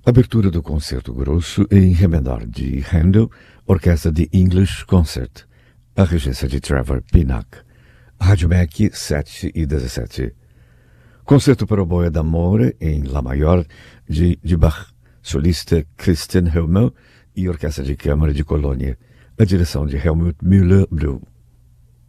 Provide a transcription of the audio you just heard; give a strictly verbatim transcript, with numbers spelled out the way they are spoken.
Abertura do Concerto Grosso em Ré menor de Handel, Orquestra de English Concert, a regência de Trevor Pinnock. Rádio M E C sete e dezessete. Concerto para oboé d'amore em Lá maior de, de Bach, solista Christian Hellmer e Orquestra de Câmara de Colônia, a direção de Helmut Müller-Blum.